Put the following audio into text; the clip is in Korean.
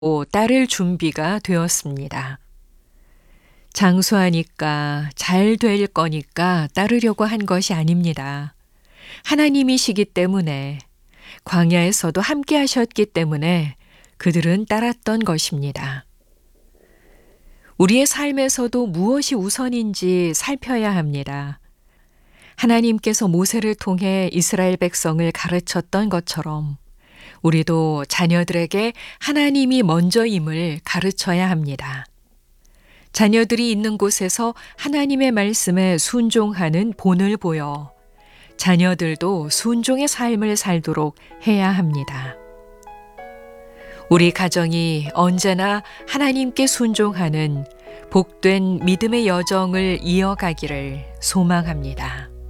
따를 준비가 되었습니다. 장수하니까 잘 될 거니까 따르려고 한 것이 아닙니다. 하나님이시기 때문에, 광야에서도 함께 하셨기 때문에 그들은 따랐던 것입니다. 우리의 삶에서도 무엇이 우선인지 살펴야 합니다. 하나님께서 모세를 통해 이스라엘 백성을 가르쳤던 것처럼 우리도 자녀들에게 하나님이 먼저임을 가르쳐야 합니다. 자녀들이 있는 곳에서 하나님의 말씀에 순종하는 본을 보여 자녀들도 순종의 삶을 살도록 해야 합니다. 우리 가정이 언제나 하나님께 순종하는 복된 믿음의 여정을 이어가기를 소망합니다.